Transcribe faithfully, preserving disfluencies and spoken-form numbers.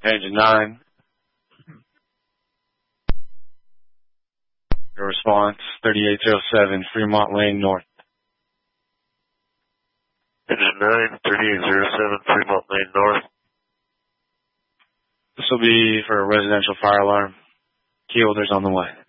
Engine nine. Your response, thirty-eight oh seven, Fremont Lane North. Engine nine, thirty-eight oh seven, Fremont Lane North. This will be for a residential fire alarm. Key holder's on the way.